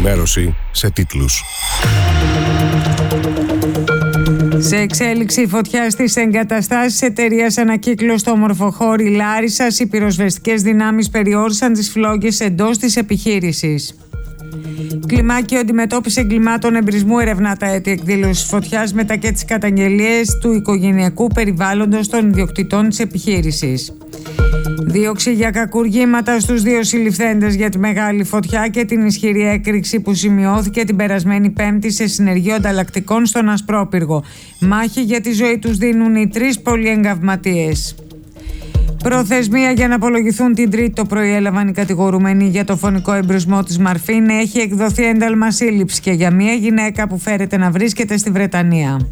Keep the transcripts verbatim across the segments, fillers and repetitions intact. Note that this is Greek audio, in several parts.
ενημέρωση σε τίτλους. Σε εξέλιξη φωτιά στις εγκαταστάσεις εταιρείας Ανακύκλωση στο Ομορφοχώρι Λάρισσας, οι πυροσβεστικές δυνάμεις περιόρισαν τις φλόγες εντός της επιχείρησης. Κλιμάκιο αντιμετώπιση εγκλημάτων εμπρισμού ερευνά τα αίτια εκδήλωσης φωτιάς, μετά και τις καταγγελίες του οικογενειακού περιβάλλοντος των ιδιοκτητών της επιχείρησης. Δίωξη για κακουργήματα στους δύο συλληφθέντες για τη μεγάλη φωτιά και την ισχυρή έκρηξη που σημειώθηκε την περασμένη Πέμπτη σε συνεργείο ανταλλακτικών στον Ασπρόπυργο. Μάχη για τη ζωή τους δίνουν οι τρεις πολυεγκαυματίες. Προθεσμία για να απολογηθούν την Τρίτη το πρωί έλαβαν οι κατηγορούμενοι για το φωνικό εμπρισμό της Μαρφίν. Έχει εκδοθεί ένταλμα σύλληψης και για μια γυναίκα που φέρεται να βρίσκεται στη Βρετανία.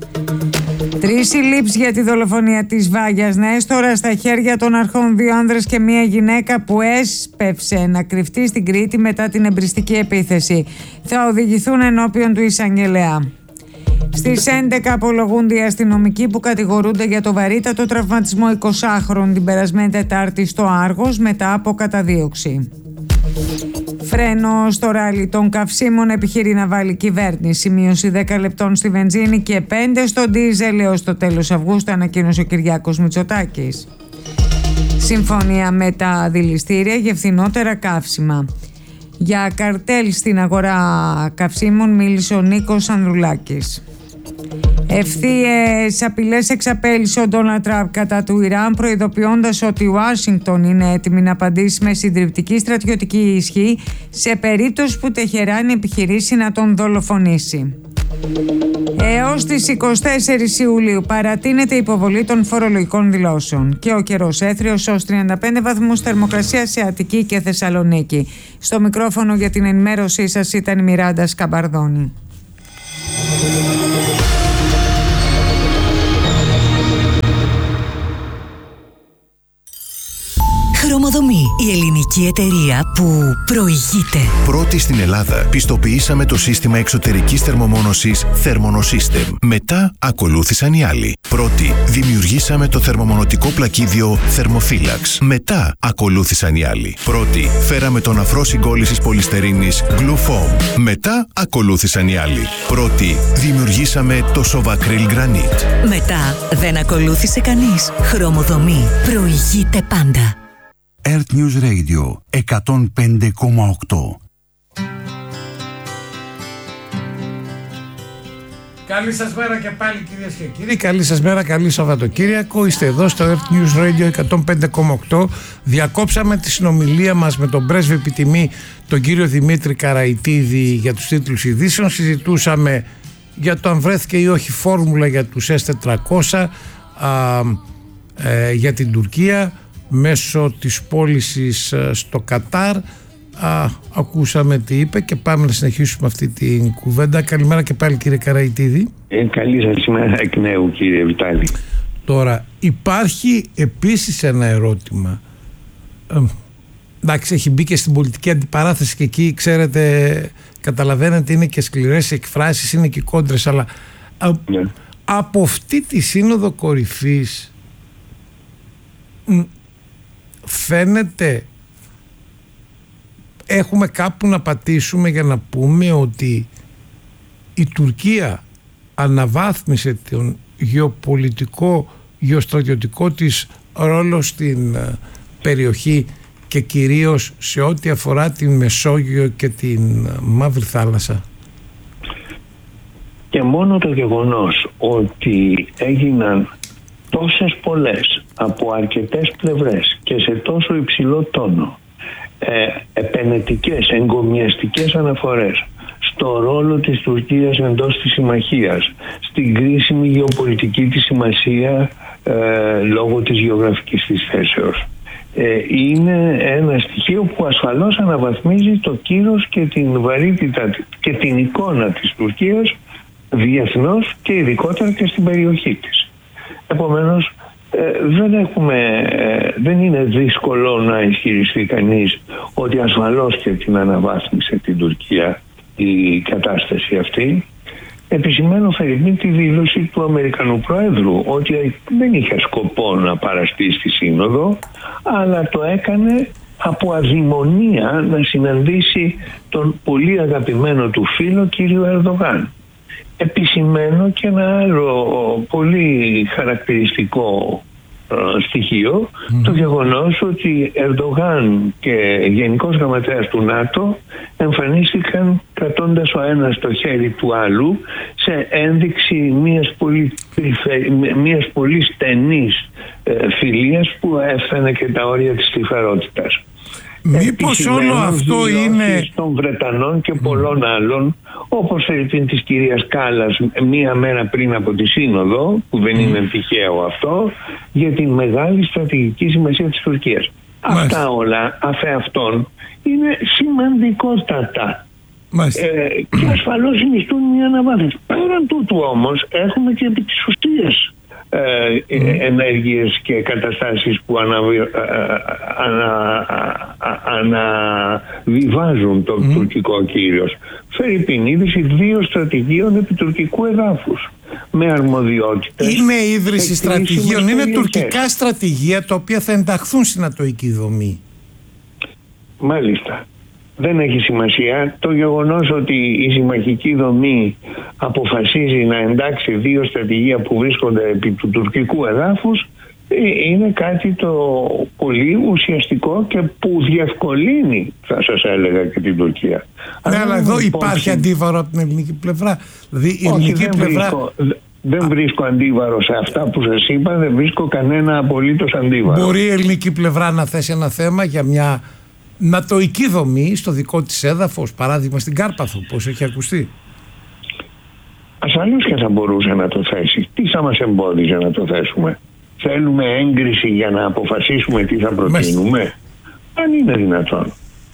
Τρεις συλλήψεις για τη δολοφονία της Βάγιας Ναές, τώρα στα χέρια των αρχών δύο άνδρες και μια γυναίκα που έσπευσε να κρυφτεί στην Κρήτη μετά την εμπριστική επίθεση. Θα οδηγηθούν ενώπιον του εισαγγελέα. Στις έντεκα απολογούνται οι αστυνομικοί που κατηγορούνται για το βαρύτατο τραυματισμό εικοσάχρονου την περασμένη Τετάρτη στο Άργος μετά από καταδίωξη. Φρένο στο ράλι των καυσίμων επιχειρεί να βάλει κυβέρνηση. Μείωση δέκα λεπτών στη βενζίνη και πέντε στο ντίζελ έως το τέλος Αυγούστου, ανακοίνωσε ο Κυριάκος Μητσοτάκης. Συμφωνία με τα δηληστήρια για φθηνότερα καύσιμα. Για καρτέλ στην αγορά καυσίμων μίλησε ο Νίκος Ανδρουλάκης. Ευθείες απειλές εξαπέλυσε ο Ντόναλντ Τραμπ κατά του Ιράν, προειδοποιώντας ότι η Ουάσιγκτον είναι έτοιμη να απαντήσει με συντριπτική στρατιωτική ισχύ σε περίπτωση που Τεχεράνη επιχειρήσει να τον δολοφονήσει. Έως τις είκοσι τέσσερις Ιουλίου παρατείνεται η υποβολή των φορολογικών δηλώσεων και ο καιρός έθριος ως τριάντα πέντε βαθμούς θερμοκρασία σε Αττική και Θεσσαλονίκη. Στο μικρόφωνο για την ενημέρωσή σας ήταν η Μιράντα Σκαμπαρδόνη. Χρωμοδομή, η ελληνική εταιρεία που προηγείται. Πρώτη στην Ελλάδα, πιστοποιήσαμε το σύστημα εξωτερικής θερμομόνωσης Thermonosystem. Μετά ακολούθησαν οι άλλοι. Πρώτη, δημιουργήσαμε το θερμομονωτικό πλακίδιο Thermophilax. Μετά ακολούθησαν οι άλλοι. Πρώτη, φέραμε τον αφρό συγκόλλησης πολυστερίνης Glufoam. Μετά ακολούθησαν οι άλλοι. Πρώτη, δημιουργήσαμε το Sovacryl Granite. Μετά δεν ακολούθησε κανείς. Χρωμοδομή, προηγείται πάντα. Earth News Radio εκατόν πέντε κόμμα οκτώ. Καλή σας μέρα και πάλι κυρίες και κύριοι. Καλή σας μέρα, καλή Σαββατοκύριακο. Είστε εδώ στο Earth News Radio εκατόν πέντε κόμμα οκτώ. Διακόψαμε τη συνομιλία μας με τον πρέσβη επιτιμή, τον κύριο Δημήτρη Καραϊτίδη, για τους τίτλους ειδήσεων. Συζητούσαμε για το αν βρέθηκε ή όχι φόρμουλα για τους ες τετρακόσια α, ε, για την Τουρκία μέσω της πώλησης στο Κατάρ. Α, ακούσαμε τι είπε και πάμε να συνεχίσουμε αυτή την κουβέντα. Καλημέρα και πάλι κύριε Καραϊτίδη. Ε, καλή σας ημέρα εκ νέου κύριε Βιτάλη. Τώρα υπάρχει επίσης ένα ερώτημα. Ε, εντάξει, έχει μπει και στην πολιτική αντιπαράθεση και εκεί ξέρετε, καταλαβαίνετε, είναι και σκληρές εκφράσεις, είναι και κόντρες, αλλά α, ναι. από αυτή τη σύνοδο κορυφής φαίνεται έχουμε κάπου να πατήσουμε για να πούμε ότι η Τουρκία αναβάθμισε τον γεωπολιτικό, γεωστρατιωτικό της ρόλο στην περιοχή και κυρίως σε ό,τι αφορά την Μεσόγειο και την Μαύρη Θάλασσα. Και μόνο το γεγονός ότι έγιναν τόσες πολλές από αρκετές πλευρές και σε τόσο υψηλό τόνο ε, επενετικές, εγκομιαστικές αναφορές στο ρόλο της Τουρκίας εντός της συμμαχίας, στην κρίσιμη γεωπολιτική της σημασία ε, λόγω της γεωγραφικής της θέσεως, ε, είναι ένα στοιχείο που ασφαλώς αναβαθμίζει το κύρος και την βαρύτητα και την εικόνα της Τουρκίας διεθνώς και ειδικότερα και στην περιοχή της. Επομένως, ε, δεν, έχουμε, ε, δεν είναι δύσκολο να ισχυριστεί κανείς ότι ασφαλώς και την αναβάθμισε την Τουρκία η κατάσταση αυτή. Επισημαίνω φερειπίν τη δήλωση του Αμερικανού Προέδρου ότι δεν είχε σκοπό να παραστεί στη Σύνοδο, αλλά το έκανε από αδειμονία να συναντήσει τον πολύ αγαπημένο του φίλο κύριο Ερντογάν. Επισημαίνω και ένα άλλο πολύ χαρακτηριστικό στοιχείο, mm. το γεγονός ότι Ερντογάν και Γενικός Γραμματέας του ΝΑΤΟ εμφανίστηκαν κρατώντας ο ένας το χέρι του άλλου σε ένδειξη μιας πολύ, μιας πολύ στενής ε, φιλίας που έφτανε και τα όρια της τρυφερότητας. Μήπως όλο αυτό είναι των Βρετανών και πολλών άλλων, όπως την της κυρίας Κάλλας μία μέρα πριν από τη Σύνοδο, που δεν είναι τυχαίο αυτό, για τη μεγάλη στρατηγική σημασία της Τουρκίας. Μάλιστα. Αυτά όλα αφεαυτόν είναι σημαντικότατα ε, και ασφαλώς συνιστούν μια αναβάθμιση. Πέραν τούτου όμως έχουμε και επί της ουσίας Ε, mm. ενέργειες και καταστάσεις που αναβι... ανα... αναβιβάζουν το mm. τουρκικό κύριος. Φέρει την είδηση δύο στρατηγίων επί τουρκικού εδάφους με αρμοδιότητες. Είναι ίδρυση στρατηγίων, είναι τουρκικά στρατηγία τα οποία θα ενταχθούν στην ατοική δομή. Μάλιστα. Δεν έχει σημασία. Το γεγονός ότι η συμμαχική δομή αποφασίζει να εντάξει δύο στρατηγία που βρίσκονται επί του τουρκικού εδάφους είναι κάτι το πολύ ουσιαστικό και που διευκολύνει, θα σας έλεγα, και την Τουρκία. Ναι, αλλά εδώ υπάρχει αντίβαρο από την ελληνική πλευρά. Δηλαδή η Όχι, ελληνική δεν πλευρά... Βρίσκω, δεν Α. βρίσκω αντίβαρο σε αυτά που σας είπα, δεν βρίσκω κανένα απολύτως αντίβαρο. Μπορεί η ελληνική πλευρά να θέσει ένα θέμα για μια νατοική δομή στο δικό της έδαφος, παράδειγμα στην Κάρπαθο, πώς έχει ακουστεί? Ασφαλώς και θα μπορούσε να το θέσει. Τι θα μας εμπόδιζε να το θέσουμε? Θέλουμε έγκριση για να αποφασίσουμε τι θα προτείνουμε? Μες. Αν είναι δυνατόν.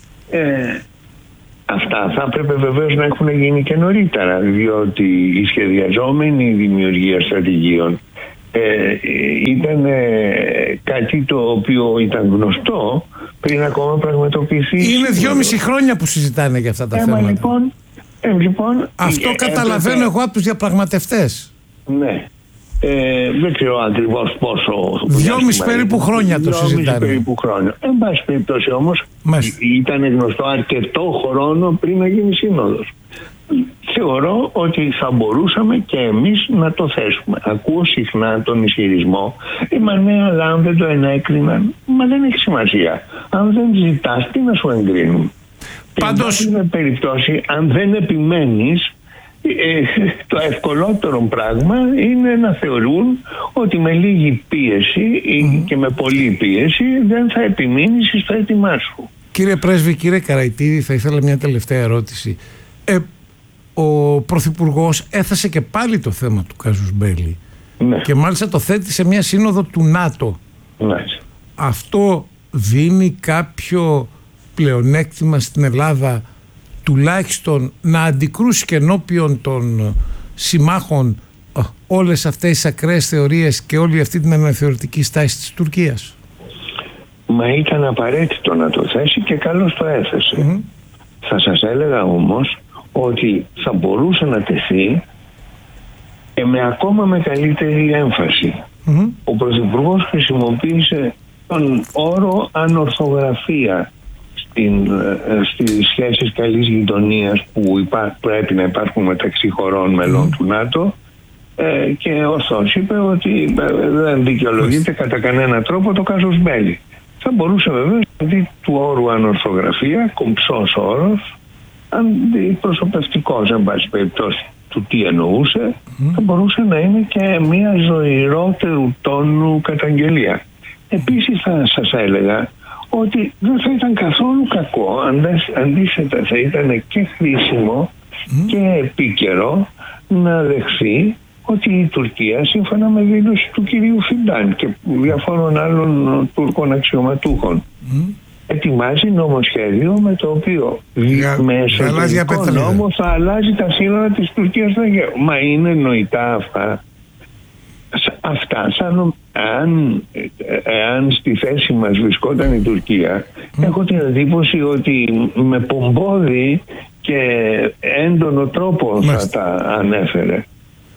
Ε, αυτά θα έπρεπε βεβαίως να έχουν γίνει και νωρίτερα, διότι η σχεδιαζόμενη δημιουργία στρατηγίων ε, ήταν ε, κάτι το οποίο ήταν γνωστό πριν ακόμα πραγματοποιηθεί. Είναι δυόμιση χρόνια που συζητάνε για αυτά τα ε, θέματα. Λοιπόν, ε, λοιπόν, Αυτό ε, καταλαβαίνω έπρεπε... εγώ από τους διαπραγματευτές. Ναι. Ε, δεν ξέρω ακριβώς πόσο. Δυόμιση περίπου χρόνια το συζητάνε. περίπου χρόνια. Εν πάση περιπτώσει όμως, Μάλιστα. ήταν γνωστό αρκετό χρόνο πριν να γίνει σύνοδος. Θεωρώ ότι θα μπορούσαμε και εμείς να το θέσουμε. Ακούω συχνά τον ισχυρισμό, ε, μα ναι, αλλά αν δεν το ενέκριναν, μα δεν έχει σημασία. Αν δεν ζητάς, τι να σου εγκρίνουν? Πάντως, και εν περιπτώσει, αν δεν επιμένεις, ε, το ευκολότερο πράγμα είναι να θεωρούν ότι με λίγη πίεση mm. και με πολλή πίεση δεν θα επιμείνεις στο έτοιμά σου. Κύριε Πρέσβη, κύριε Καραϊτίδη, θα ήθελα μια τελευταία ερώτηση. Ε, ο Πρωθυπουργός έθεσε και πάλι το θέμα του κάζους μπέλι, ναι. και μάλιστα το θέτει σε μια σύνοδο του ΝΑΤΟ. Ναι. Αυτό δίνει κάποιο πλεονέκτημα στην Ελλάδα, τουλάχιστον να αντικρούσει και ενώπιον των συμμάχων όλες αυτές τις ακραίες θεωρίες και όλη αυτή την αναθεωρητική στάση της Τουρκίας? Μα ήταν απαραίτητο να το θέσει και καλώς το έθεσε. Mm-hmm. Θα σας έλεγα όμως ότι θα μπορούσε να τεθεί και με ακόμα μεγαλύτερη έμφαση. Mm-hmm. Ο Πρωθυπουργός χρησιμοποίησε τον όρο ανορθογραφία στην, στις σχέσεις καλής γειτονίας που υπά, πρέπει να υπάρχουν μεταξύ χωρών μελών mm. του ΝΑΤΟ, ε, και ορθώς είπε ότι δεν δικαιολογείται κατά κανένα τρόπο το κάζους μπέλι. Θα μπορούσε βεβαίως αντί του όρου ανορθογραφία, κομψός όρος, αντιπροσωπευτικός εν πάση περιπτώσει του τι εννοούσε, mm. θα μπορούσε να είναι και μια ζωηρότερου τόνου καταγγελία. Επίσης θα σας έλεγα ότι δεν θα ήταν καθόλου κακό, αντίθετα θα ήταν και χρήσιμο mm. και επίκαιρο να δεχθεί ότι η Τουρκία, σύμφωνα με δήλωση του κυρίου Φιντάν και διαφόρων άλλων Τούρκων αξιωματούχων, mm. ετοιμάζει νομοσχέδιο με το οποίο για, με εσωτερικό νόμο θα αλλάζει τα σύνορα της Τουρκίας στο Αιγαίο. Μα είναι νοητά αυτά? Αυτά σαν αν, αν στη θέση μας βρισκόταν η Τουρκία, mm. έχω την εντύπωση ότι με πομπόδι και έντονο τρόπο mm. θα τα ανέφερε.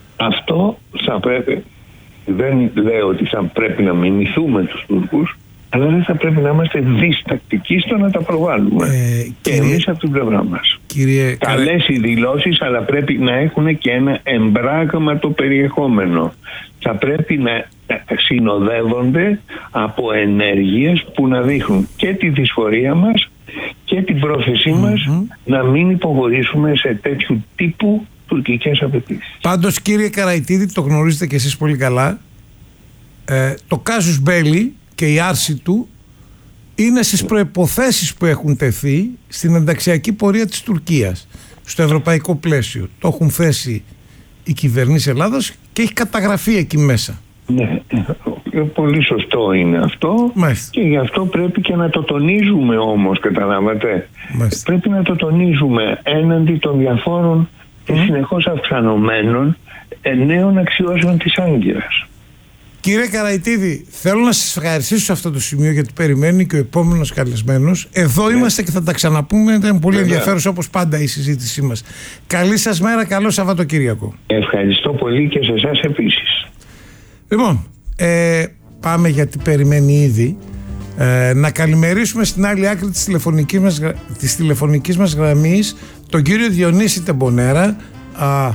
Αυτό θα πρέπει, δεν λέω ότι θα πρέπει να μιμηθούμε τους Τούρκους, αλλά δεν θα πρέπει να είμαστε διστακτικοί στο να τα προβάλλουμε. Ε, και κύριε, εμείς από την πλευρά μας. Κύριε, καλές οι δηλώσεις, αλλά πρέπει να έχουν και ένα εμπράγματο περιεχόμενο. Θα πρέπει να συνοδεύονται από ενέργειες που να δείχνουν και τη δυσφορία μας και την πρόθεσή mm-hmm. μας να μην υποχωρήσουμε σε τέτοιου τύπου τουρκικές απαιτήσεις. Πάντως, κύριε Καραϊτίδη, το γνωρίζετε και εσείς πολύ καλά, ε, το κάζους μπέλι και η άρση του είναι στις προϋποθέσεις που έχουν τεθεί στην ενταξιακή πορεία της Τουρκίας στο ευρωπαϊκό πλαίσιο. Το έχουν θέσει οι κυβερνήσεις Ελλάδος και έχει καταγραφεί εκεί μέσα. Ναι, πολύ σωστό είναι αυτό. Μάλιστα. Και γι' αυτό πρέπει και να το τονίζουμε όμως, καταλάβατε. Μάλιστα. Πρέπει να το τονίζουμε έναντι των διαφόρων και mm. συνεχώς αυξανωμένων νέων αξιώσεων της Άγκυρας. Κύριε Καραϊτίδη, θέλω να σας ευχαριστήσω σε αυτό το σημείο, γιατί περιμένει και ο επόμενος καλεσμένος. Εδώ yeah. είμαστε και θα τα ξαναπούμε. Ήταν πολύ yeah. ενδιαφέρουσα όπως πάντα η συζήτησή μας. Καλή σας μέρα, καλό Σαββατοκύριακο. Ευχαριστώ πολύ και σε εσάς επίσης. Λοιπόν, ε, πάμε γιατί περιμένει ήδη. Ε, να καλημερίσουμε στην άλλη άκρη της τηλεφωνικής μας, της τηλεφωνικής μας γραμμής τον κύριο Διονύση Τεμπονέρα, α,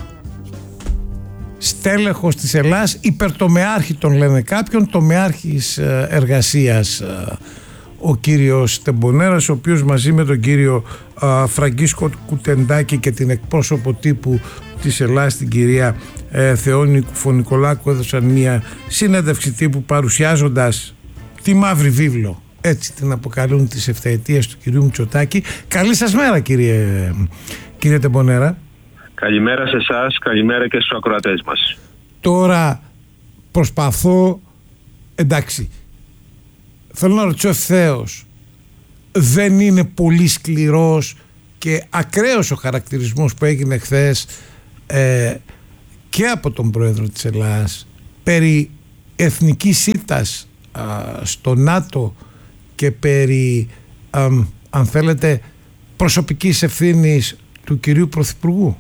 στέλεχος της Ελλάς, υπερτομεάρχη τον λένε κάποιον, τομεάρχης εργασίας ο κύριος Τεμπονέρας, ο οποίος μαζί με τον κύριο α, Φραγκίσκο Κουτεντάκη και την εκπρόσωπο τύπου της Ελλάς, την κυρία ε, Θεόνη Κουφονικολάκου, έδωσαν μια συνέντευξη τύπου παρουσιάζοντας τη μαύρη βίβλο, έτσι την αποκαλούν, τις ευθεετίες του κυρίου Μητσοτάκη. Καλή σας μέρα, κύριε, κύριε Τεμπονέρα. Καλημέρα σε εσάς, καλημέρα και στους ακροατές μας. Τώρα προσπαθώ, εντάξει, θέλω να ρωτήσω ευθέως, δεν είναι πολύ σκληρός και ακραίος ο χαρακτηρισμός που έγινε χθες ε, και από τον πρόεδρο της Ελλάδας περί εθνικής ήττας α, στο ΝΑΤΟ και περί α, αν θέλετε προσωπικής ευθύνης του κυρίου Πρωθυπουργού?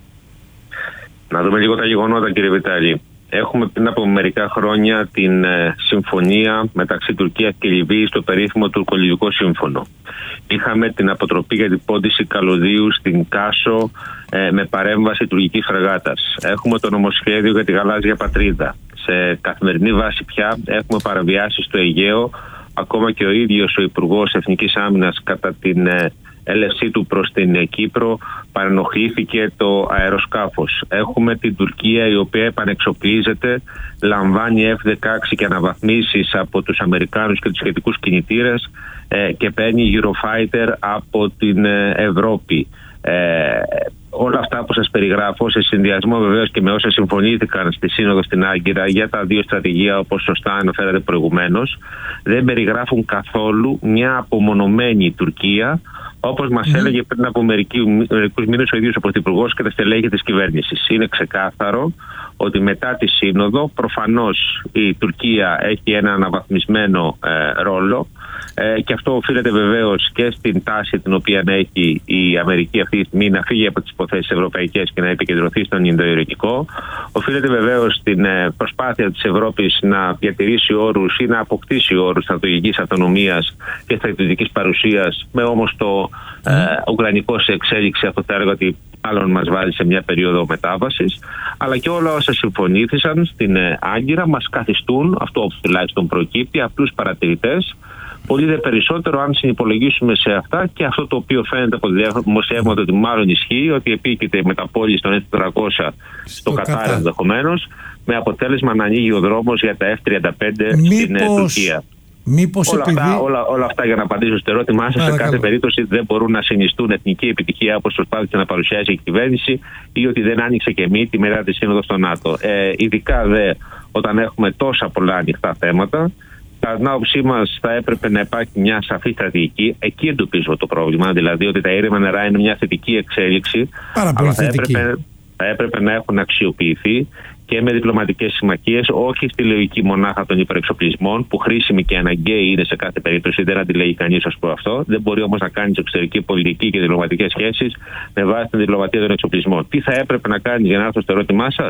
Να δούμε λίγο τα γεγονότα, κύριε Βιτάλη. Έχουμε πριν από μερικά χρόνια την ε, συμφωνία μεταξύ Τουρκίας και Λιβύης, στο περίφημο τουρκο-λιβικό σύμφωνο. Είχαμε την αποτροπή για την πόντιση καλωδίου στην Κάσο ε, με παρέμβαση τουρκικής φρεγάτας. Έχουμε το νομοσχέδιο για τη γαλάζια πατρίδα. Σε καθημερινή βάση πια έχουμε παραβιάσεις στο Αιγαίο. Ακόμα και ο ίδιος ο Υπουργός Εθνικής Άμυνας, κατά την ε, έλευσή του προς την Κύπρο, παρενοχλήθηκε το αεροσκάφος. Έχουμε την Τουρκία, η οποία επανεξοπλίζεται, λαμβάνει εφ δεκαέξι και αναβαθμίσεις από τους Αμερικάνους και τους σχετικούς κινητήρες ε, και παίρνει Eurofighter από την ε, Ευρώπη. Ε, όλα αυτά που σας περιγράφω, σε συνδυασμό βεβαίως και με όσα συμφωνήθηκαν στη Σύνοδο στην Άγκυρα για τα δύο στρατηγία, όπως σωστά αναφέρατε προηγουμένως, δεν περιγράφουν καθόλου μια απομονωμένη Τουρκία, όπως μας mm. έλεγε πριν από μερικούς μήνες ο ίδιος ο Πρωθυπουργός και τα στελέχη της κυβέρνησης. Είναι ξεκάθαρο ότι μετά τη Σύνοδο προφανώς η Τουρκία έχει ένα αναβαθμισμένο ε, ρόλο ε, και αυτό οφείλεται βεβαίως και στην τάση την οποία έχει η Αμερική αυτή τη στιγμή να φύγει από τις υποθέσεις ευρωπαϊκές και να επικεντρωθεί στον Ινδοειρηνικό. Οφείλεται βεβαίως στην ε, προσπάθεια της Ευρώπης να διατηρήσει όρους ή να αποκτήσει όρους στρατηγικής αυτονομίας και στρατιωτικής παρουσίας, με όμως το ε, ουκρανικό σε εξέλιξη, αυτό θα έλεγα ότι άλλων μας βάζει σε μια περίοδο μετάβασης, αλλά και όλα όσα συμφωνήθησαν στην ε, Άγκυρα μας καθιστούν, αυτό τουλάχιστον προκύπτει, απλούς παρατηρητές. Πολύ δε περισσότερο αν συνυπολογίσουμε σε αυτά και αυτό το οποίο φαίνεται από τη δημοσιεύματα ότι μάλλον ισχύει, ότι επίκειται η μεταπόληση των εφ τετρακόσια στο Κατάρ ενδεχομένως, με αποτέλεσμα να ανοίγει ο δρόμος για τα εφ τριάντα πέντε Μήπως... στην ε, Τουρκία. Μήπως όλα, επειδή... αυτά, όλα, όλα αυτά για να απαντήσω στο ερώτημά σας, σε κάθε περίπτωση δεν μπορούν να συνιστούν εθνική επιτυχία όπως προσπάθησε να παρουσιάσει η κυβέρνηση, ή ότι δεν άνοιξε και μύτη μετά τη Σύνοδο στο ΝΑΤΟ. Ε, ειδικά δε όταν έχουμε τόσα πολλά ανοιχτά θέματα, κατά την άποψή μας θα έπρεπε να υπάρχει μια σαφή στρατηγική. Εκεί εντοπίζουμε το πρόβλημα, δηλαδή ότι τα ήρεμα νερά είναι μια θετική εξέλιξη, αλλά θα έπρεπε, θα έπρεπε να έχουν αξιοποιηθεί και με διπλωματικές συμμαχίες, όχι στη λογική μονάχα των υπερεξοπλισμών, που χρήσιμη και αναγκαίη είναι σε κάθε περίπτωση, δεν αντιλέγει κανείς ως προ αυτό. Δεν μπορεί όμως να κάνει εξωτερική πολιτική και διπλωματικές σχέσεις με βάση την διπλωματία των εξοπλισμών. Τι θα έπρεπε να κάνει, για να έρθω στο ερώτημά σας?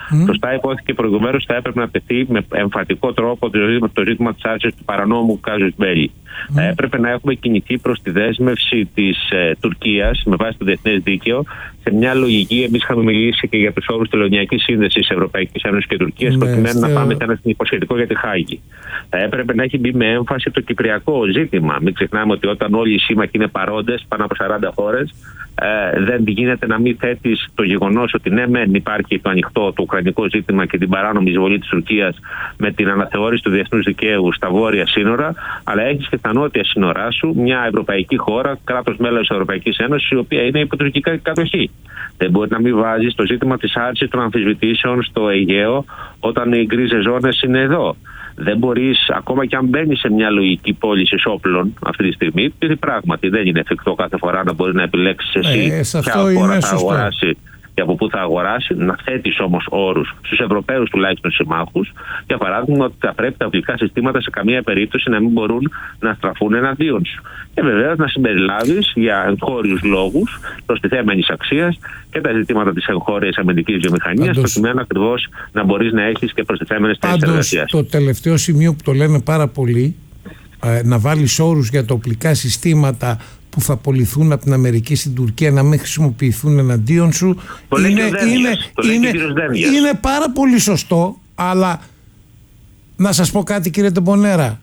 Mm. Σωστά υπόθηκε προηγουμένως, θα έπρεπε να τεθεί με εμφατικό τρόπο το ζήτημα, το ζήτημα της άρσης του παρανόμου Κάζους Μπέλι. Mm. Ε, έπρεπε να έχουμε κινηθεί προς τη δέσμευση της ε, Τουρκίας με βάση το διεθνές δίκαιο σε μια λογική. Εμείς είχαμε μιλήσει και για τους όρους τελωνειακής σύνδεσης Ευρωπαϊκής Ένωσης και Τουρκίας, mm. προκειμένου mm. να πάμε σε ένα υποσχετικό για τη Χάγη. Θα έπρεπε να έχει μπει με έμφαση το κυπριακό ζήτημα. Μην ξεχνάμε ότι όταν όλοι οι σύμμαχοι είναι παρόντες, πάνω από σαράντα χώρες, ε, δεν γίνεται να μην θέτεις το γεγονός ότι ναι, μεν υπάρχει το ανοιχτό, το ουκρανικό ζήτημα και την παράνομη εισβολή της Τουρκίας με την αναθεώρηση του διεθνούς δικαίου στα βόρεια σύνορα, αλλά έχεις και στα νότια σύνορά σου μια ευρωπαϊκή χώρα, κράτος μέλος της Ευρωπαϊκής Ένωσης, η οποία είναι υπό τουρκική κατοχή. Δεν μπορεί να μην βάζεις το ζήτημα της άρσης των αμφισβητήσεων στο Αιγαίο όταν οι γκρίζες ζώνες είναι εδώ. Δεν μπορείς, ακόμα και αν μπαίνεις σε μια λογική πώληση όπλων αυτή τη στιγμή, γιατί πράγματι δεν είναι εφικτό κάθε φορά να μπορεί να επιλέξεις εσύ ε, ποια χώρα θα αγοράσει και από πού θα αγοράσει, να θέτεις όμως όρους στους Ευρωπαίους τουλάχιστον συμμάχους, για παράδειγμα ότι θα πρέπει τα οπλικά συστήματα σε καμία περίπτωση να μην μπορούν να στραφούν εναντίον σου. Και βεβαίως να συμπεριλάβεις για εγχώριους λόγους προστιθέμενης αξίας και τα ζητήματα της εγχώριας αμυντικής βιομηχανίας, προκειμένου ακριβώς να μπορείς να έχεις και προστιθέμενες θέσεις εργασίας. Το τελευταίο σημείο που το λένε πάρα πολύ, ε, να βάλεις όρους για τα οπλικά συστήματα που θα πωληθούν από την Αμερική στην Τουρκία να μην χρησιμοποιηθούν εναντίον σου, είναι, είναι, είναι, είναι πάρα πολύ σωστό, αλλά να σας πω κάτι, κύριε Τεμπονέρα,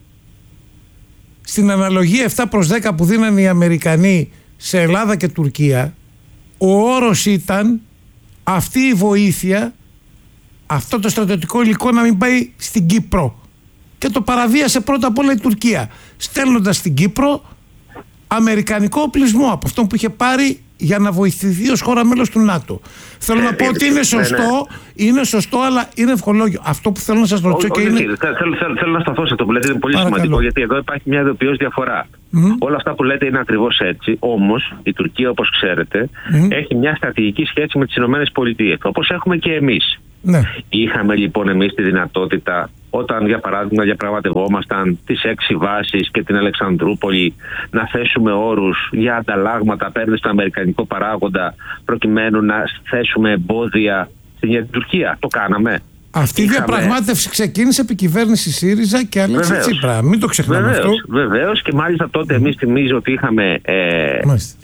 στην αναλογία επτά προς δέκα που δίνανε οι Αμερικανοί σε Ελλάδα και Τουρκία, ο όρος ήταν αυτή η βοήθεια, αυτό το στρατιωτικό υλικό να μην πάει στην Κύπρο, και το παραβίασε πρώτα απ' όλα η Τουρκία, στέλνοντας στην Κύπρο αμερικανικό οπλισμό από αυτό που είχε πάρει για να βοηθηθεί ως χώρα μέλος του ΝΑΤΟ. Θέλω ε, να πω ε, ότι είναι σωστό, ναι, ναι. είναι σωστό, αλλά είναι ευχολόγιο. Αυτό που θέλω να σας ρωτήσω και είναι... Θέλω, θέλω, θέλω να σταθώ σε αυτό που λέτε, είναι πολύ Παρακαλώ. σημαντικό, γιατί εδώ υπάρχει μια ειδοποιώς διαφορά. Mm. Όλα αυτά που λέτε είναι ακριβώς έτσι, όμως η Τουρκία, όπως ξέρετε, mm. έχει μια στρατηγική σχέση με τις ΗΠΑ, όπως έχουμε και εμείς. Ναι. Είχαμε λοιπόν εμείς τη δυνατότητα, όταν για παράδειγμα διαπραγματευόμασταν τις έξι βάσεις και την Αλεξανδρούπολη, να θέσουμε όρους για ανταλλάγματα απέναντι στον αμερικανικό παράγοντα, προκειμένου να θέσουμε εμπόδια στην Τουρκία? Το κάναμε. Αυτή η Είχαμε... διαπραγμάτευση ξεκίνησε επί κυβέρνηση ΣΥΡΙΖΑ και Αλέξη Τσίπρα. Μην το ξεχνάμε βεβαίως, αυτό. Βεβαίως, και μάλιστα τότε εμείς θυμίζω ότι είχαμε ε,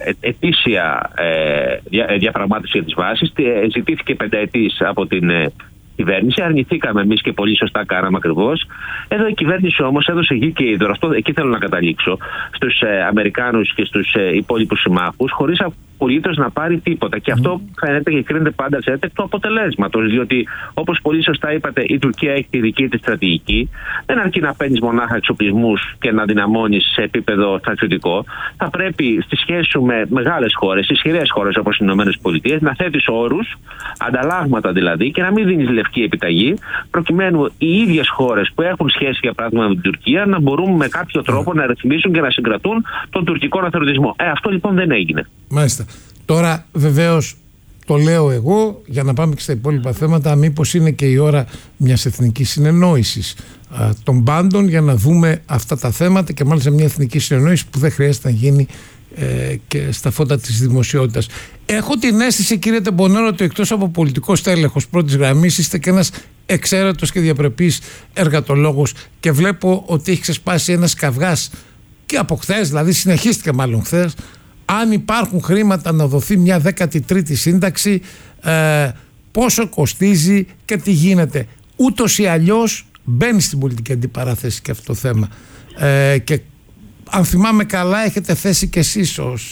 ετήσια ε, δια, διαπραγμάτευση για τις βάσεις. Ε, ζητήθηκε πενταετής από την ε, κυβέρνηση. Αρνηθήκαμε εμείς και πολύ σωστά κάναμε ακριβώς. Εδώ η κυβέρνηση όμως έδωσε γη και είδωρο. Αυτό εκεί θέλω να καταλήξω. Στους ε, Αμερικάνους και στους ε, υπόλοιπους συμμάχους, χωρίς απολύτως να πάρει τίποτα. Και αυτό φαίνεται και κρίνεται πάντα σε έτεκ του αποτελέσματος. Διότι, όπως πολύ σωστά είπατε, η Τουρκία έχει τη δική της στρατηγική. Δεν αρκεί να παίρνεις μονάχα εξοπλισμούς και να δυναμώνεις σε επίπεδο στρατιωτικό. Θα πρέπει στη σχέση σου με μεγάλες χώρες, ισχυρές χώρες όπως οι ΗΠΑ, να θέτεις όρους, ανταλλάγματα δηλαδή, και να μην δίνεις λευκή επιταγή, προκειμένου οι ίδιες χώρες που έχουν σχέση, για παράδειγμα, με την Τουρκία, να μπορούν με κάποιο τρόπο να ρυθμίσουν και να συγκρατούν τον τουρκικό ναυτιλιακό. Ε, αυτό λοιπόν δεν έγινε. Μάλιστα. Τώρα βεβαίως το λέω εγώ για να πάμε και στα υπόλοιπα θέματα, μήπως είναι και η ώρα μιας εθνικής συνεννόησης α, των πάντων για να δούμε αυτά τα θέματα, και μάλιστα μια εθνική συνεννόηση που δεν χρειάζεται να γίνει ε, και στα φώτα της δημοσιότητας. Έχω την αίσθηση, κύριε Τεμπονέρο, ότι εκτός από πολιτικός τέλεχος πρώτης γραμμής είστε και ένας εξαίρετος και διαπρεπής εργατολόγος, και βλέπω ότι έχει ξεσπάσει ένας καυγάς και από χθες, δηλαδή συνεχίστηκε μάλλον χθες, αν υπάρχουν χρήματα να δοθεί μια δέκατη τρίτη σύνταξη, ε, πόσο κοστίζει και τι γίνεται. Ούτως ή αλλιώς μπαίνει στην πολιτική αντιπαράθεση και αυτό το θέμα. Ε, και αν θυμάμαι καλά, έχετε θέσει και εσείς ως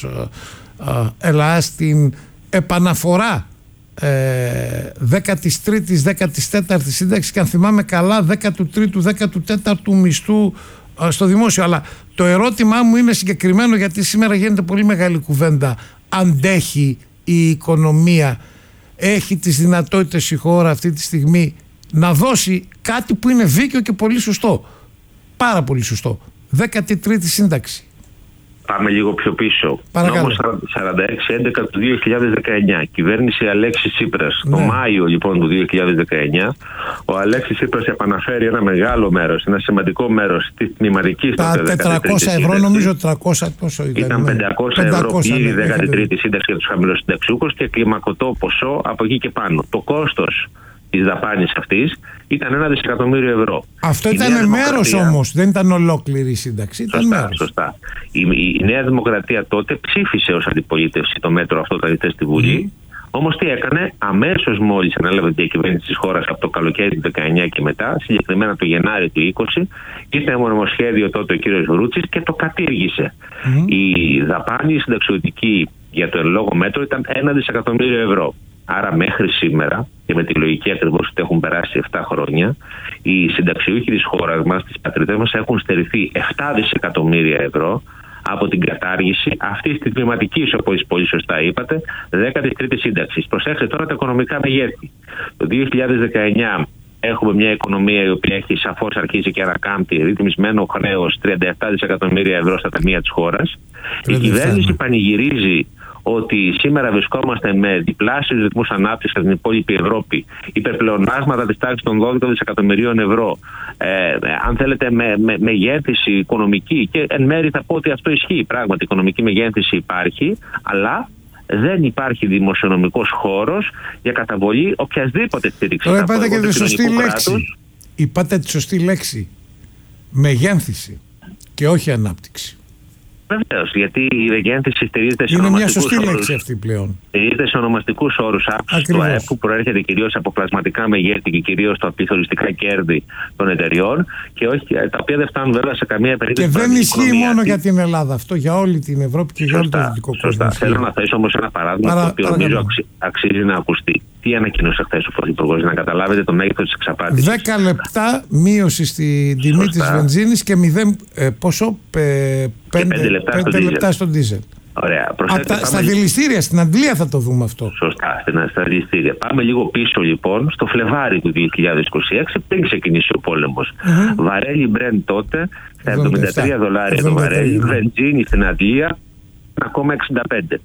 ε, ΕΛΑ στην επαναφορά ε, δέκατη τρίτη, δέκατη τέταρτη σύνταξη, και αν θυμάμαι καλά δέκατου τρίτου, δέκατου τέταρτου μισθού στο δημόσιο. Αλλά το ερώτημά μου είναι συγκεκριμένο, γιατί σήμερα γίνεται πολύ μεγάλη κουβέντα. Αντέχει η οικονομία, έχει τις δυνατότητες η χώρα αυτή τη στιγμή να δώσει κάτι που είναι δίκαιο και πολύ σωστό, πάρα πολύ σωστό, δέκατη τρίτη σύνταξη? Πάμε λίγο πιο πίσω. Παρακαλώ. Νόμος σαράντα έξι έντεκα του δύο χιλιάδες δεκαεννιά. Κυβέρνηση Αλέξη Τσίπρας. Ναι. Το Μάιο λοιπόν του δύο χιλιάδες δεκαεννιά, ο Αλέξης Τσίπρας επαναφέρει ένα μεγάλο μέρος, ένα σημαντικό μέρος της τμηματικής. Τα τετρακόσια ευρώ, νομίζω τριακόσια πόσο ήταν. Ήταν πεντακόσια ευρώ πλήρη δέκατη τρίτη σύνταξη για τους χαμηλοσυνταξιούχους και κλιμακωτό ποσό από εκεί και πάνω. Το κόστος της δαπάνης αυτής ήταν ένα δισεκατομμύριο ευρώ. Αυτό ήταν μέρος όμως, δεν ήταν ολόκληρη η σύνταξη. Ήταν σωστά, μέρος. σωστά. Η, η Νέα Δημοκρατία τότε ψήφισε ως αντιπολίτευση το μέτρο αυτό όταν στη Βουλή. Mm. Όμως τι έκανε, αμέσως μόλις ανέλαβε τη διακυβέρνηση της χώρας από το καλοκαίρι του δεκαεννιά και μετά, συγκεκριμένα το Γενάρη του είκοσι, ήρθε ένα νομοσχέδιο τότε ο κύριος Βρούτσης και το κατήργησε. Mm. Η δαπάνη συνταξιωτική για το εν λόγω μέτρο ήταν ένα δισεκατομμύριο ευρώ. Άρα μέχρι σήμερα, και με τη λογική ακριβώς ότι έχουν περάσει επτά χρόνια, οι συνταξιούχοι της χώρας μας, τις πατρίδες μας, έχουν στερηθεί επτά δισεκατομμύρια ευρώ από την κατάργηση αυτής της τμηματικής, όπως πολύ σωστά είπατε, δέκατη τρίτη σύνταξης. Προσέξτε τώρα τα οικονομικά μεγέθη. Το δύο χιλιάδες δεκαεννιά έχουμε μια οικονομία η οποία έχει σαφώς αρχίσει και ανακάμπτει ρυθμισμένο χρέος τριάντα επτά δισεκατομμύρια ευρώ στα ταμεία της χώρας. Η κυβέρνηση πανηγυρίζει ότι σήμερα βρισκόμαστε με διπλάσιους ρυθμούς ανάπτυξης στην υπόλοιπη Ευρώπη, υπερπλεονάσματα της τάξης των δώδεκα δισεκατομμυρίων ευρώ, ε, αν θέλετε με, με, μεγέθυνση οικονομική, και εν μέρει θα πω ότι αυτό ισχύει. Πράγματι, η οικονομική μεγέθυνση υπάρχει, αλλά δεν υπάρχει δημοσιονομικός χώρος για καταβολή οποιασδήποτε στήριξη. Τώρα είπατε και τη σωστή λέξη. Είπατε τη σωστή λέξη. Μεγέθυνση και όχι ανάπτυξη. Βεβαίως, γιατί η μεγέθυνση στηρίζεται σε είναι ονομαστικούς μια σωστή όρους. λέξη αυτή πλέον. Στηρίζεται σε ονομαστικούς όρους αύξηση του ΑΕΠ που προέρχεται κυρίως από πλασματικά μεγέθη και κυρίως τα πληθωριστικά κέρδη των εταιριών, και όχι, τα οποία δεν φτάνουν βέβαια σε καμία περίπτωση. Και δεν ισχύει μόνο για την Ελλάδα αυτό, για όλη την Ευρώπη και για όλο το δυτικό κόσμο. Σωστά. Θέλω να θέσω όμως ένα παράδειγμα Παρα, το οποίο νομίζω αξι, αξίζει να ακουστεί. Τι ανακοίνωσε χθες ο Πρωθυπουργός, να καταλάβετε το μέγεθος της εξαπάτησης. δέκα λεπτά μείωση στην τιμή της βενζίνης και μηδέν, ε, πόσο, πέ, πέντε λεπτά στο ντίζελ. Ωραία. Προσέξτε, τα, στα δηληστήρια, στην Αγγλία θα το δούμε αυτό. Σωστά, στα δηληστήρια. Πάμε λίγο πίσω λοιπόν, στο Φλεβάρι του δύο χιλιάδες είκοσι έξι, πριν ξεκινήσει ο πόλεμος. Mm-hmm. Βαρέλι Brent τότε, στα εβδομήντα τρία δολάρια το βαρέλι, βενζίνη στην Αγγλία ένα κόμμα εξήντα πέντε.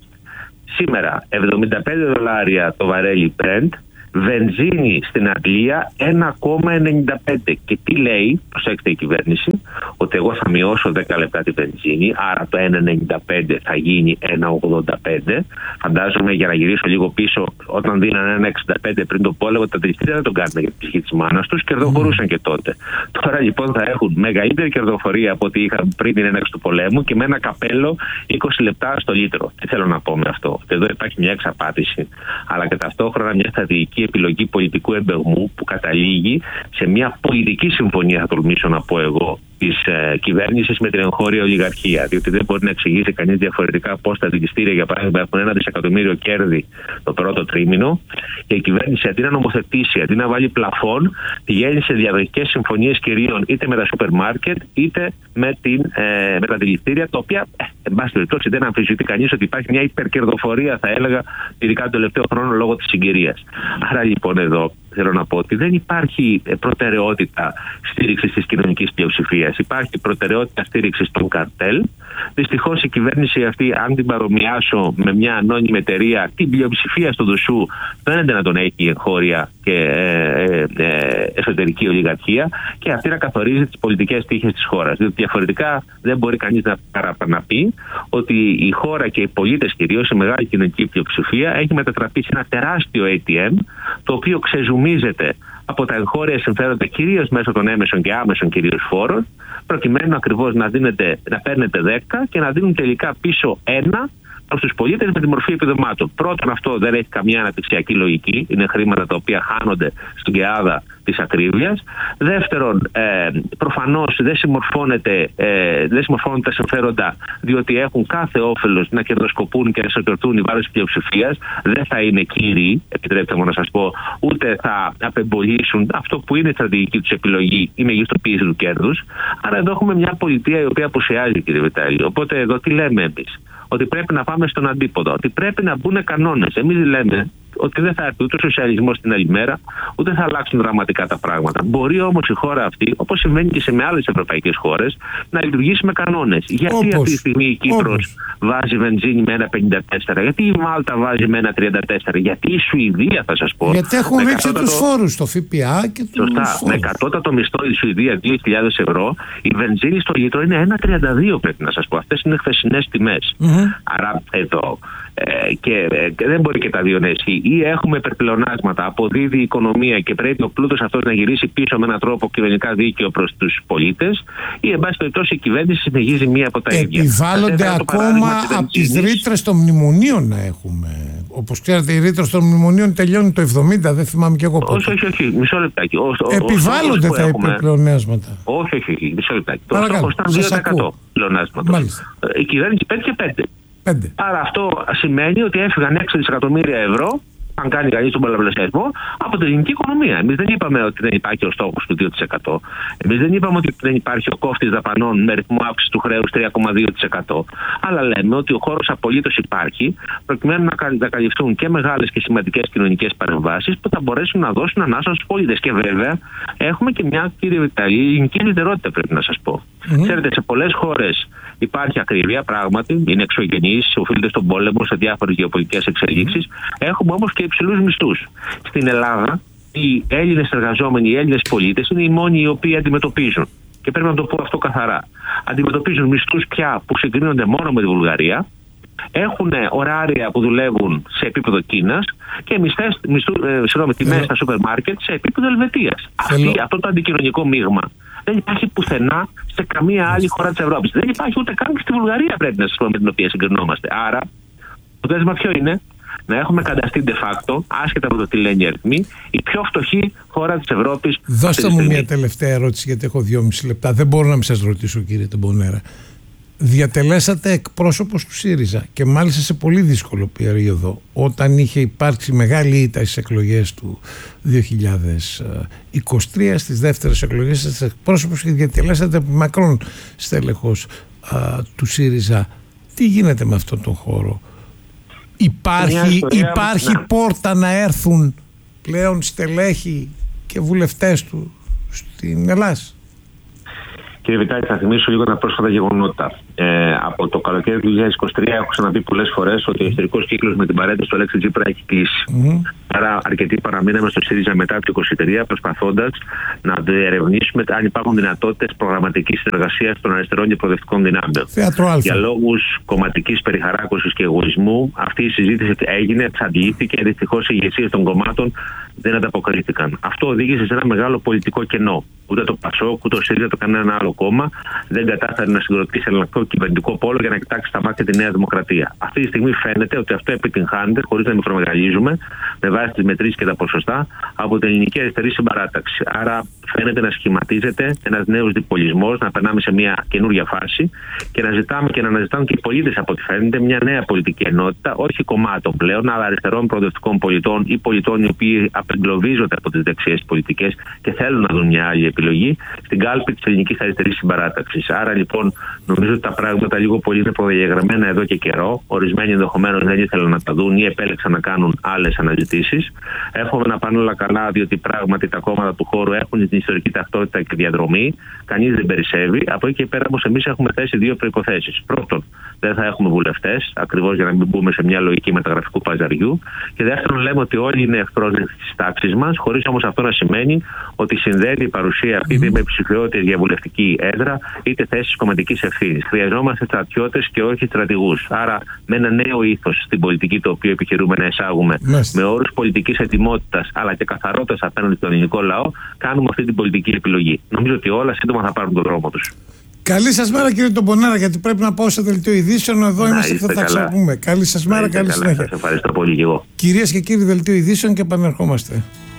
Σήμερα εβδομήντα πέντε δολάρια το βαρέλι Brent, βενζίνη στην Αγγλία ένα κόμμα ενενήντα πέντε. Και τι λέει, προσέξτε η κυβέρνηση, ότι εγώ θα μειώσω δέκα λεπτά τη βενζίνη, άρα το ένα ενενήντα πέντε θα γίνει ένα ογδόντα πέντε. Φαντάζομαι, για να γυρίσω λίγο πίσω, όταν δίνανε ένα εξήντα πέντε πριν το πόλεμο, τα δηληστήρια δεν τον κάνουν για τη ψυχή της μάνας τους, κερδοφορούσαν mm. και τότε. Τώρα λοιπόν θα έχουν μεγαλύτερη κερδοφορία από ό,τι είχαν πριν την έναρξη του πολέμου και με ένα καπέλο είκοσι λεπτά στο λίτρο. Τι θέλω να πω με αυτό? Εδώ υπάρχει μια εξαπάτηση, αλλά και ταυτόχρονα μια στρατηγική επιλογή πολιτικού εμπεγμού που καταλήγει σε μια πολιτική συμφωνία, θα τολμήσω να πω εγώ, της ε, κυβέρνησης με την εγχώρια ολιγαρχία. Διότι δεν μπορεί να εξηγήσει κανείς διαφορετικά πώς τα δηληστήρια, για παράδειγμα, έχουν ένα δισεκατομμύριο κέρδη το πρώτο τρίμηνο και η κυβέρνηση αντί να νομοθετήσει, αντί να βάλει πλαφόν, πηγαίνει σε διαδοχικές συμφωνίες κυρίων είτε με τα σούπερ μάρκετ είτε με, την, ε, με τα δηληστήρια, τα οποία, ε, εν πάση περιπτώσει, δεν αμφισβητεί κανείς ότι υπάρχει μια υπερκερδοφορία, θα έλεγα, ειδικά τον τελευταίο χρόνο λόγω της συγκυρίας. Άρα λοιπόν εδώ θέλω να πω ότι δεν υπάρχει προτεραιότητα στήριξης της κοινωνικής πλειοψηφίας. Υπάρχει προτεραιότητα στήριξης των καρτέλ. Δυστυχώς η κυβέρνηση αυτή, αν την παρομοιάσω με μια ανώνυμη εταιρεία, την πλειοψηφία στο δουσού φαίνεται να τον έχει η εγχώρια και ε, ε, ε, εσωτερική ολιγαρχία, και αυτή να καθορίζει τις πολιτικές τύχες της χώρας. Διότι διαφορετικά δεν μπορεί κανείς να, να πει ότι η χώρα και οι πολίτες, κυρίως η μεγάλη κοινωνική πλειοψηφία, έχει μετατραπεί σε ένα τεράστιο έι τι εμ, το οποίο ξεζουμίζεται από τα εγχώρια συμφέροντα, κυρίως μέσω των έμεσων και άμεσων κυρίως φόρων, προκειμένου ακριβώς να, δίνετε, να παίρνετε δέκα και να δίνουν τελικά πίσω ένα προς τους πολίτες με τη μορφή επιδομάτων. Πρώτον, αυτό δεν έχει καμία αναπτυξιακή λογική, είναι χρήματα τα οποία χάνονται στην κεάδα της ακρίβειας. Δεύτερον, ε, προφανώς δεν συμμορφώνεται, ε, δεν συμμορφώνονται τα συμφέροντα, διότι έχουν κάθε όφελος να κερδοσκοπούν και να σωτορτούν οι βάρες της πλειοψηφίας. Δεν θα είναι κύριοι, επιτρέψτε μου να σας πω, ούτε θα απεμπολίσουν αυτό που είναι η στρατηγική τους επιλογή, η μεγιστοποίηση του κέρδους. Άρα εδώ έχουμε μια πολιτεία η οποία απουσιάζει, κύριε Βιτάλη. Οπότε εδώ τι λέμε εμείς? Ότι πρέπει να πάμε στον αντίποδο, ότι πρέπει να μπουν κανόνες. Εμείς λέμε ότι δεν θα έρθει ούτε ο σοσιαλισμός την άλλη μέρα, ούτε θα αλλάξουν δραματικά τα πράγματα. Μπορεί όμως η χώρα αυτή, όπως συμβαίνει και σε με άλλες ευρωπαϊκές χώρες, να λειτουργήσει με κανόνες. Γιατί όπως, αυτή τη στιγμή η Κύπρος όπως. βάζει βενζίνη με ένα πενήντα τέσσερα, γιατί η Μάλτα βάζει με ένα τριάντα τέσσερα, γιατί η Σουηδία, θα σας πω. Γιατί έχουν ρίξει κατώτατο... τους φόρους, το ΦΠΑ και τους Σωστά, φόρους. Με κατώτατο μισθό η Σουηδία δύο χιλιάδες ευρώ, η βενζίνη στο λίτρο είναι ένα τριάντα δύο, πρέπει να σας πω. Αυτές είναι χθεσινές τιμές. Mm-hmm. Άρα εδώ Ε, και, ε, και δεν μπορεί και τα δύο να ισχύει. Ή έχουμε υπερπλεονάσματα, αποδίδει η οικονομία και πρέπει ο πλούτος αυτός να γυρίσει πίσω με έναν τρόπο κοινωνικά δίκαιο προς τους πολίτες, ή εν πάση περιπτώσει η κυβέρνηση συνεχίζει μία από τα ίδια. Επιβάλλονται ακόμα από τις ρήτρες των μνημονίων να έχουμε. Όπως ξέρετε, οι ρήτρες των μνημονίων τελειώνουν το εβδομήντα, δεν θυμάμαι κι εγώ πότε. Όχι, όχι, όχι. Μισό λεπτάκι. Ο, Επιβάλλονται ο, ο, τα υπερπλεονάσματα. Όχι, όχι, όχι. Μισό λεπτάκι. Το στόχος ήταν δύο τοις εκατό πλεονάσματος. Η κυβέρνηση πέτυχε πέντε. πέντε. Άρα αυτό σημαίνει ότι έφυγαν έξι δισεκατομμύρια ευρώ, αν κάνει κανείς τον πολλαπλασιασμό, από την ελληνική οικονομία. Εμείς δεν είπαμε ότι δεν υπάρχει ο στόχος του δύο τοις εκατό. Εμείς δεν είπαμε ότι δεν υπάρχει ο κόφτης δαπανών με ρυθμό αύξηση του χρέους τρία κόμμα δύο τοις εκατό. Αλλά λέμε ότι ο χώρος απολύτως υπάρχει, προκειμένου να καλυφθούν και μεγάλες και σημαντικές κοινωνικές παρεμβάσεις που θα μπορέσουν να δώσουν ανάσα στους πολίτες. Και βέβαια έχουμε και μια, κύριε Βιτάλη, ελληνική ιδιαιτερότητα, πρέπει να σας πω. Mm-hmm. Ξέρετε, σε πολλές χώρες υπάρχει ακρίβεια, πράγματι, είναι εξωγενής, οφείλεται στον πόλεμο, σε διάφορες γεωπολιτικές εξελίξεις. Mm-hmm. Έχουμε όμως και υψηλούς μισθούς. Στην Ελλάδα, οι Έλληνες εργαζόμενοι, οι Έλληνες πολίτες είναι οι μόνοι οι οποίοι αντιμετωπίζουν. Και πρέπει να το πω αυτό καθαρά. Αντιμετωπίζουν μισθούς πια που συγκρίνονται μόνο με τη Βουλγαρία. Έχουν ωράρια που δουλεύουν σε επίπεδο Κίνας και μισθές, μισθού, ε, συγγνώμη, τιμές στα σούπερ μάρκετ σε επίπεδο Ελβετίας. Αυτή, αυτό το αντικοινωνικό μείγμα δεν υπάρχει πουθενά σε καμία άλλη χώρα της Ευρώπης. Δεν υπάρχει ούτε καν και στη Βουλγαρία, πρέπει να σας πω, με την οποία συγκρινόμαστε. Άρα, το τέσμα ποιο είναι? Να έχουμε καταστεί de facto, άσχετα από το τι λένε οι αριθμοί, η πιο φτωχή χώρα της Ευρώπης. Δώστε μου μια τελευταία ερώτηση, γιατί έχω δυόμιση λεπτά. Δεν μπορώ να μην σας ρωτήσω, κύριε Τεμπονέρα. Διατελέσατε εκπρόσωπος του ΣΥΡΙΖΑ και μάλιστα σε πολύ δύσκολο περίοδο, όταν είχε υπάρξει μεγάλη ήττα στις εκλογές του δύο χιλιάδες είκοσι τρία, στις δεύτερες εκλογές σας εκπρόσωπος, και διατελέσατε μακρόν στέλεχος α, του ΣΥΡΙΖΑ. Τι γίνεται με αυτόν τον χώρο? Υπάρχει, ιστορία, υπάρχει να. πόρτα να έρθουν πλέον στελέχοι και βουλευτές του στην Ελλάδα? Κύριε Βιτάλη, θα θυμίσω λίγο τα πρόσφατα γεγονότα. Ε, από το καλοκαίρι του δύο χιλιάδες είκοσι τρία έχω ξαναπεί πολλές φορές ότι ο ιστορικός κύκλος με την παρέτηση του Αλέξη Τσίπρα έχει κλείσει. Mm. Άρα, αρκετοί παραμείναμε στο ΣΥΡΙΖΑ μετά το είκοσι τρία, προσπαθώντας να ερευνήσουμε αν υπάρχουν δυνατότητες προγραμματικής συνεργασίας των αριστερών και προοδευτικών δυνάμεων. Για λόγους κομματικής περιχαράκωσης και εγωισμού, αυτή η συζήτηση έγινε, εξαντλήθηκε. Δυστυχώς οι ηγεσίες των κομμάτων δεν ανταποκρίθηκαν. Αυτό οδήγησε σε ένα μεγάλο πολιτικό κενό. Ούτε το ΠΑΣΟΚ, ούτε το ΣΥΡΙΖΑ, ούτε κανένα άλλο κόμμα δεν κατάφερε να συγκροτήσει ελληνικό κυβερνητικό πόλο για να κοιτάξει στα μάτια τη Νέα Δημοκρατία. Αυτή τη στιγμή φαίνεται ότι αυτό επιτυγχάνεται, χωρίς να μικρομεγαλίζουμε, με βάση τις μετρήσεις και τα ποσοστά, από την ελληνική αριστερή συμπαράταξη. Άρα φαίνεται να σχηματίζεται ένας νέος διπολισμός, να περνάμε σε μια καινούργια φάση και να ζητάμε και να αναζητάμε και οι πολίτες, από ό,τι φαίνεται, μια νέα πολιτική ενότητα, όχι κομμάτων πλέον, αλλά αριστερών προοδευτικών πολιτών ή πολιτών οι οποίοι απεγκλωβίζονται από τις δεξιές πολιτικές και θέλουν να δουν μια άλλη επιλογή στην κάλπη της ελληνικής αριστερής συμπαράταξης. Άρα λοιπόν νομίζω ότι τα πράγματα λίγο πολύ είναι προδιαγραμμένα εδώ και καιρό. Ορισμένοι ενδεχομένως δεν ήθελαν να τα δουν ή επέλεξαν να κάνουν άλλες αναζητήσεις. Εύχομαι να πάνε όλα καλά, διότι πράγματι τα κόμματα του χώρου έχουν την ιστορική ταυτότητα και διαδρομή. Κανείς δεν περισσεύει. Από εκεί και πέρα όμως εμείς έχουμε θέσει δύο προϋποθέσεις. Πρώτον, δεν θα έχουμε βουλευτές, ακριβώς για να μην μπούμε σε μια λογική μεταγραφικού παζαριού. Και δεύτερον, λέμε ότι όλοι είναι ευπρόσδεκτοι στις τάξεις μας, χωρίς όμως αυτό να σημαίνει ότι συνδέεται η παρουσία αυτή είτε με ψηφιότητες για βουλευτική έδρα, είτε θέσεις κομματικής ευθύνης. Χρειαζόμαστε στρατιώτες και όχι στρατηγούς. Άρα, με ένα νέο ήθος στην πολιτική, το οποίο επιχειρούμε να εισάγουμε, Μάλιστα. με όρους πολιτικής ετοιμότητας αλλά και καθαρότητας απέναντι στον ελληνικό λαό, κάνουμε αυτή την πολιτική επιλογή. Νομίζω ότι όλα σύντομα θα πάρουν τον δρόμο τους. Καλή σας μέρα, κύριε Τεμπονέρα, γιατί πρέπει να πάω σε δελτίο ειδήσεων. Εδώ να, είμαστε και θα τα ξαναπούμε. Καλή σας μέρα, καλή συνέχεια. Σας ευχαριστώ πολύ και εγώ. Κυρίες και κύριοι, δελτίο ειδήσεων και επανερχόμαστε.